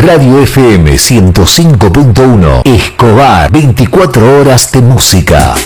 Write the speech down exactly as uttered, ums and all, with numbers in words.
Radio F M ciento cinco punto uno. Escobar, veinticuatro horas de música.